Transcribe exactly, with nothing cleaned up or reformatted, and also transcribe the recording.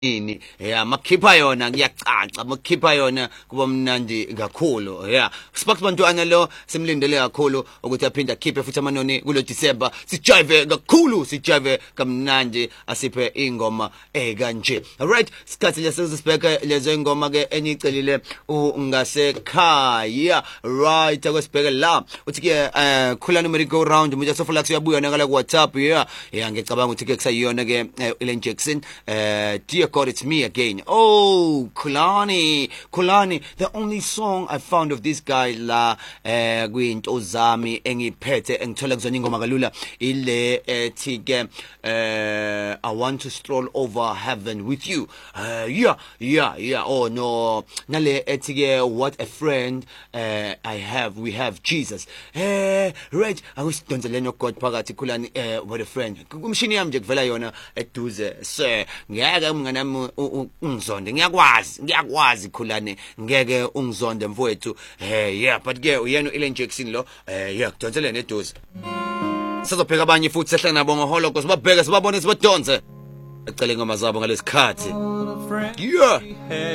ini yeah makhipha yona kuyacaca makhipha yona kuba mnandi kakhulu yeah Sparks Bantwana lo simlindele kakhulu ukuthi aphinde akhiphe futhi amanoni kulo December sijive kakhulu sijive kamnandi asiphe ingoma ekanje alright sikhathi lesizibheka lezo ingoma ke enicelile ungasekhaya right akwesibheke la uthi ke khulana merry go round manje sofalax uyabuya nakala ku WhatsApp yeah yeah ngicabanga ukuthi ke kusayiyona ke Ellen Jackson uh dear God, it's me again. Oh, Kulani, Kulani. The only song I found of this guy la kwinto zami engiphethe engithola kuzona ingoma kalula ile ethi ke I want to stroll over heaven with you. Uh, yeah, yeah, yeah. Oh no. Nale ethi ke what a friend uh, I have. We have Jesus. Eh, right. Akusidonzeleni God phakathi Kulani eh what a friend. Kumshini yami nje kuvela yona eduze. Sir, ngeke mngana ungizonde ngiyakwazi ngiyakwazi Khulane ngeke ungizonde mfowethu eh yeah but ke uyena uEllen Jackson lo eh yeah kudonsele nedozi sizopheka abanye futhi sehlala nabo ngoholoko sibabheke sibabone sibadonse ecele ngoma zabo ngalesikhathi yeah